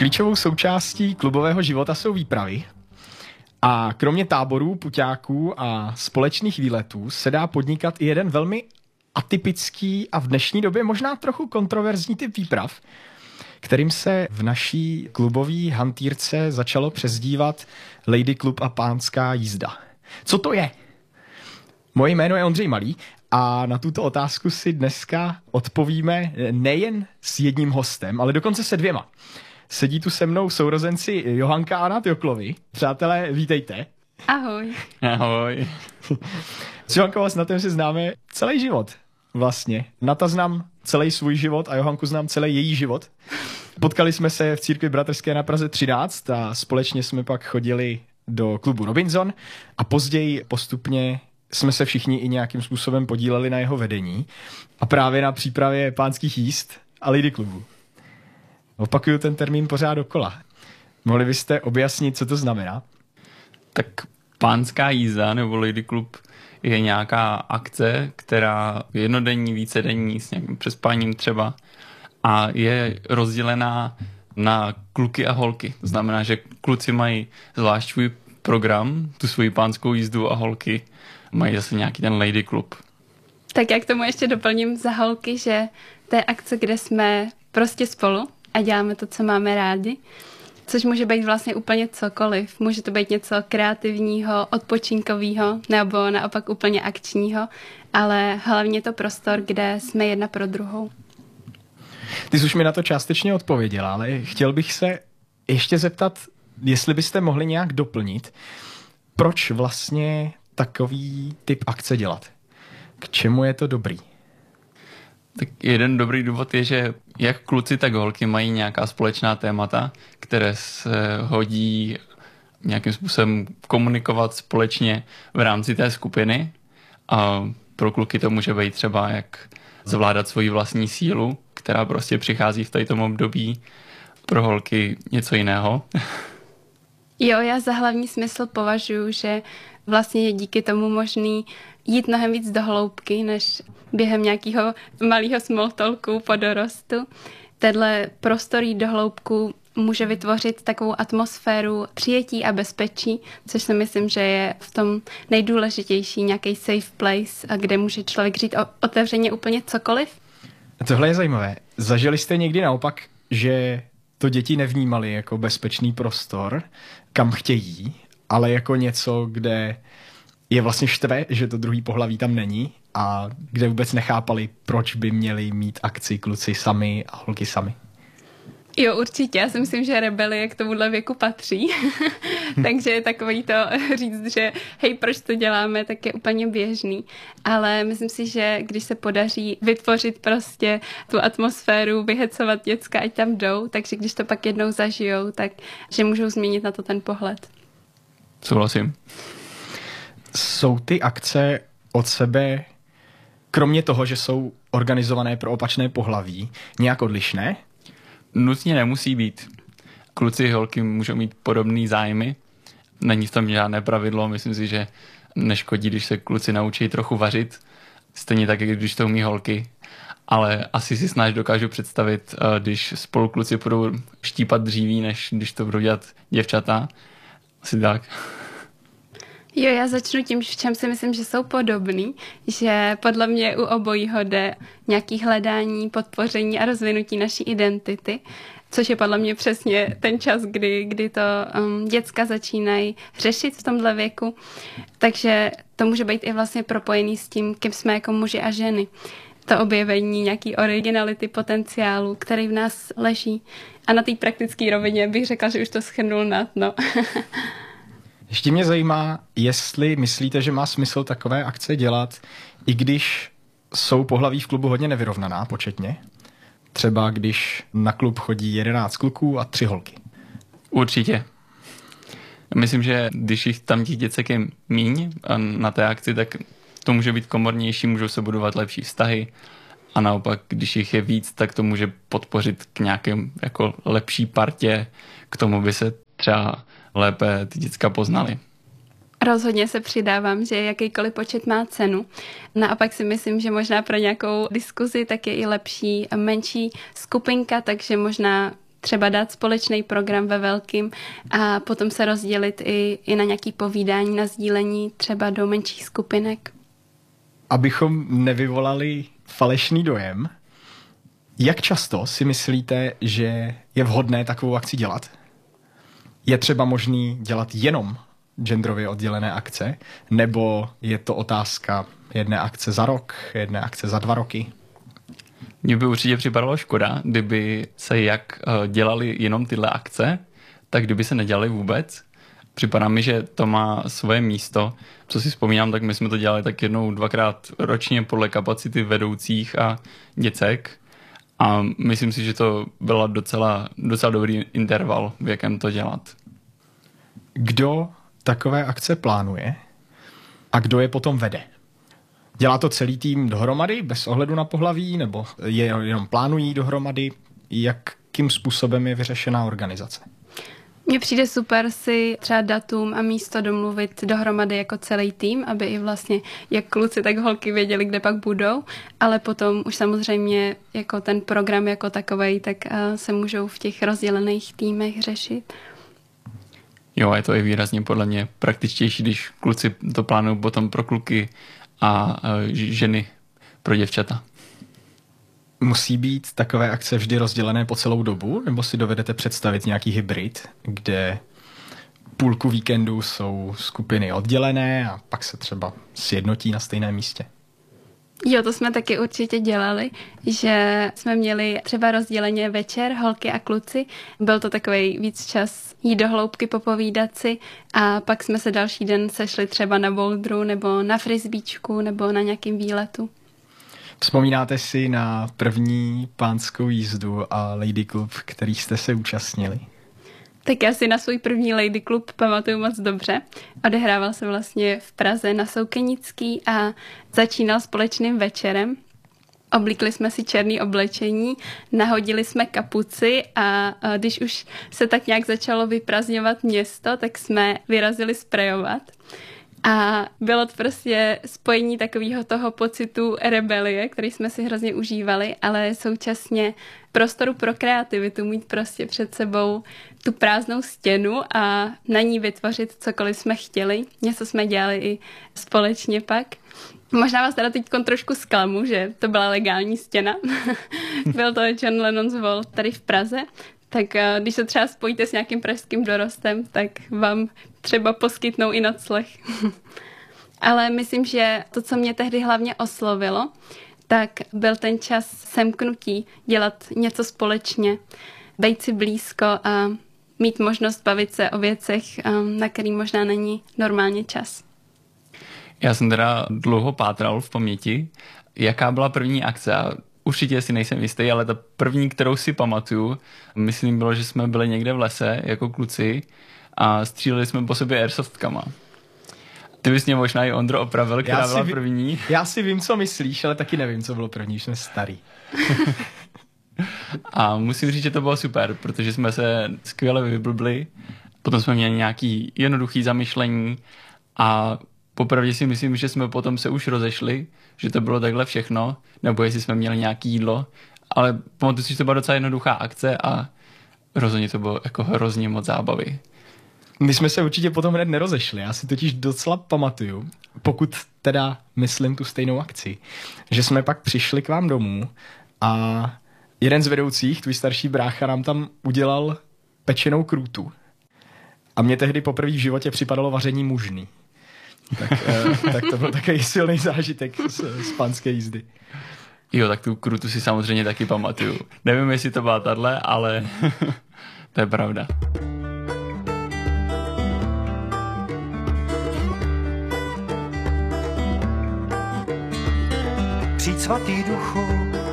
Klíčovou součástí klubového života jsou výpravy. A kromě táborů, puťáků a společných výletů se dá podnikat i jeden velmi atypický a v dnešní době možná trochu kontroverzní typ výprav, kterým se v naší klubové hantýrce začalo přezdívat Lady Klub a pánská jízda. Co to je? Moje jméno je Ondřej Malý a na tuto otázku si dneska odpovíme nejen s jedním hostem, ale dokonce se dvěma. Sedí tu se mnou sourozenci Johanka a Anna Joklovi. Přátelé, vítejte. Ahoj. Ahoj. S Johankou a s Natem se známe celý život vlastně. Nata znám celý svůj život a Johanku znám celý její život. Potkali jsme se v církvi bratrské na Praze 13 a společně jsme pak chodili do klubu Robinson a později postupně jsme se všichni i nějakým způsobem podíleli na jeho vedení a právě na přípravě pánských jízd a Lady Klubu. Opakuju ten termín pořád dokola. Mohli byste objasnit, co to znamená? Tak pánská jízda nebo Lady Klub je nějaká akce, která je jednodenní, vícedenní, s nějakým přespáním třeba a je rozdělená na kluky a holky. To znamená, že kluci mají zvlášť svůj program, tu svoji pánskou jízdu a holky mají zase nějaký ten Lady Klub. Tak já k tomu ještě doplním za holky, že to je akce, kde jsme prostě spolu a děláme to, co máme rádi, což může být vlastně úplně cokoliv. Může to být něco kreativního, odpočinkového nebo naopak úplně akčního, ale hlavně to prostor, kde jsme jedna pro druhou. Ty jsi už mi na to částečně odpověděla, ale chtěl bych se ještě zeptat, jestli byste mohli nějak doplnit, proč vlastně takový typ akce dělat? K čemu je to dobrý? Tak jeden dobrý důvod je, že jak kluci, tak holky mají nějaká společná témata, které se hodí nějakým způsobem komunikovat společně v rámci té skupiny. A pro kluky to může být třeba, jak zvládat svoji vlastní sílu, která prostě přichází v tom období. Pro holky něco jiného. Jo, já za hlavní smysl považuji, že vlastně je díky tomu možný jít mnohem víc do hloubky, než během nějakého malého small talku po dorostu. Tenhle prostor jít do hloubku může vytvořit takovou atmosféru přijetí a bezpečí, což si myslím, že je v tom nejdůležitější, nějaký safe place, kde může člověk říct otevřeně úplně cokoliv. Tohle je zajímavé. Zažili jste někdy naopak, že to děti nevnímali jako bezpečný prostor, kam chtějí, ale jako něco, kde je vlastně štve, že to druhý pohlaví tam není a kde vůbec nechápali, proč by měli mít akci kluci sami a holky sami. Jo, určitě. Já si myslím, že rebelie k tomuhle věku patří. Takže je takový to říct, že hej, proč to děláme, tak je úplně běžný. Ale myslím si, že když se podaří vytvořit prostě tu atmosféru, vyhecovat děcka, ať tam jdou, takže když to pak jednou zažijou, tak že můžou změnit na to ten pohled. Souhlasím. Jsou ty akce od sebe, kromě toho, že jsou organizované pro opačné pohlaví, nějak odlišné? Nutně nemusí být. Kluci, holky můžou mít podobné zájmy. Není v tom žádné pravidlo. Myslím si, že neškodí, když se kluci naučí trochu vařit. Stejně tak, jak když to umí holky. Ale asi si snáš dokážu představit, když spolu kluci budou štípat dříví, než když to budou dělat děvčata. Asi tak. Jo, já začnu tím, v čem si myslím, že jsou podobný, že podle mě u obojího jde nějaký hledání, podpoření a rozvinutí naší identity, což je podle mě přesně ten čas, kdy to děcka začínají řešit v tomhle věku. Takže to může být i vlastně propojený s tím, kým jsme jako muži a ženy. To objevení nějaký originality, potenciálu, který v nás leží. A na té praktické rovině bych řekla, že už to shrnul Nat, no. Ještě mě zajímá, jestli myslíte, že má smysl takové akce dělat, i když jsou pohlaví v klubu hodně nevyrovnaná početně. Třeba když na klub chodí 11 kluků a 3 holky. Určitě. Myslím, že když jich tam těch děcek je míň na té akci, tak to může být komornější, můžou se budovat lepší vztahy a naopak, když jich je víc, tak to může podpořit k nějakém jako lepší partě, k tomu by se třeba lépe ty děcka poznali. Rozhodně se přidávám, že jakýkoliv počet má cenu. Naopak si myslím, že možná pro nějakou diskuzi tak je i lepší menší skupinka, takže možná třeba dát společný program ve velkým a potom se rozdělit i na nějaký povídání, na sdílení třeba do menších skupinek. Abychom nevyvolali falešný dojem, jak často si myslíte, že je vhodné takovou akci dělat? Je třeba možný dělat jenom genderově oddělené akce, nebo je to otázka jedné akce za rok, jedné akce za 2 roky? Mně by určitě připadalo škoda, kdyby se jak dělali jenom tyhle akce, tak kdyby se nedělali vůbec. Připadá mi, že to má svoje místo. Co si vzpomínám, tak my jsme to dělali tak 1-2krát ročně podle kapacity vedoucích a děcek. A myslím si, že to byla docela dobrý interval, v jakém to dělat. Kdo takové akce plánuje a kdo je potom vede? Dělá to celý tým dohromady, bez ohledu na pohlaví, nebo je jenom plánují dohromady? Jakým způsobem je vyřešená organizace? Mně přijde super si třeba datum a místo domluvit dohromady jako celý tým, aby i vlastně jak kluci, tak holky věděli, kde pak budou, ale potom už samozřejmě jako ten program jako takovej, tak se můžou v těch rozdělených týmech řešit. Jo, je to i výrazně podle mě praktičtější, když kluci to plánují potom pro kluky a ženy pro děvčata. Musí být takové akce vždy rozdělené po celou dobu, nebo si dovedete představit nějaký hybrid, kde půlku víkendu jsou skupiny oddělené a pak se třeba sjednotí na stejném místě? Jo, to jsme taky určitě dělali, že jsme měli třeba rozděleně večer, holky a kluci. Byl to takový víc čas jít do hloubky, popovídat si a pak jsme se další den sešli třeba na bouldru nebo na frisbeečku nebo na nějakým výletu. Vzpomínáte si na první pánskou jízdu a Lady Club, který jste se účastnili? Tak já si na svůj první Lady Club pamatuju moc dobře. Odehrával se vlastně v Praze na Soukenický a začínal společným večerem. Oblíkli jsme si černé oblečení, nahodili jsme kapuci a když už se tak nějak začalo vyprazňovat město, tak jsme vyrazili sprejovat. A bylo to prostě spojení takového toho pocitu rebelie, který jsme si hrozně užívali, ale současně prostoru pro kreativitu, mít prostě před sebou tu prázdnou stěnu a na ní vytvořit cokoliv jsme chtěli. Něco jsme dělali i společně pak. Možná vás teda teď trošku zklamu, že to byla legální stěna. Byl to John Lennon's Vault tady v Praze. Tak když se třeba spojíte s nějakým pražským dorostem, tak vám třeba poskytnou i nocleh. Ale myslím, že to, co mě tehdy hlavně oslovilo, tak byl ten čas semknutí, dělat něco společně, být si blízko a mít možnost bavit se o věcech, na který možná není normálně čas. Já jsem teda dlouho pátral v paměti, jaká byla první akce. Určitě si nejsem jistý, ale ta první, kterou si pamatuju, myslím bylo, že jsme byli někde v lese jako kluci a stříleli jsme po sobě airsoftkama. Ty bys mě možná i Ondro opravil, která byla první. Já si vím, co myslíš, ale taky nevím, co bylo první, už jsme starý. A musím říct, že to bylo super, protože jsme se skvěle vyblbli, potom jsme měli nějaký jednoduchý zamyšlení a popravdě si myslím, že jsme potom se už rozešli, že to bylo takhle všechno, nebo jestli jsme měli nějaké jídlo, ale pamatuju si, že to byla docela jednoduchá akce a rozhodně to bylo jako hrozně moc zábavy. My jsme se určitě potom hned nerozešli, já si totiž docela pamatuju, pokud teda myslím tu stejnou akci, že jsme pak přišli k vám domů a jeden z vedoucích, tvůj starší brácha, nám tam udělal pečenou krůtu. A mě tehdy poprvé v životě připadalo vaření mužný. Tak to byl takový silný zážitek z pánské jízdy. Jo, tak tu krutu si samozřejmě taky pamatuju. Nevím, jestli to byla tahle, ale to je pravda. Přijď svatý duchu,